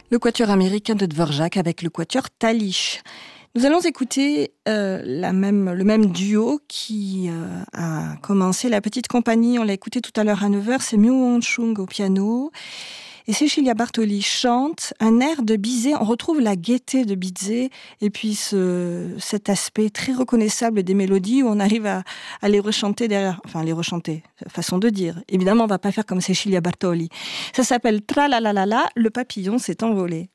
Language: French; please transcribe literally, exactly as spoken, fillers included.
Le quatuor américain de Dvorak avec le quatuor Talich. Nous allons écouter euh, la même, le même duo qui euh, a commencé La Petite Compagnie. On l'a écouté tout à l'heure à neuf heures, c'est Myung-Whon Chung au piano. Et Cecilia Bartoli chante un air de Bizet. On retrouve la gaieté de Bizet et puis ce, cet aspect très reconnaissable des mélodies où on arrive à, à les rechanter derrière. Enfin, les rechanter, façon de dire. Évidemment, on va pas faire comme Cecilia Bartoli. Ça s'appelle Tra la la la la, le papillon s'est envolé.